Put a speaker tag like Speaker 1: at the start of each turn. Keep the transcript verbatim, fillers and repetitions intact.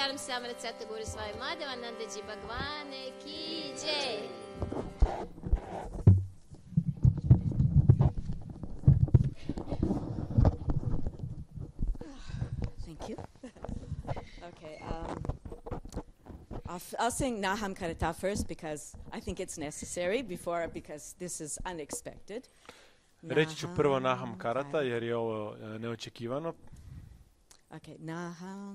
Speaker 1: Dharam Samrat Satguru Swami Madhavananda Ji Bhagwan Ki Jai.
Speaker 2: Thank you. Okay, um, I'll, f- I'll sing Naham Karata first because I think it's necessary before, because this is unexpected.
Speaker 3: Reći ću prvo Naham Karata jer je ovo e, neočekivano.
Speaker 2: Okay, Naham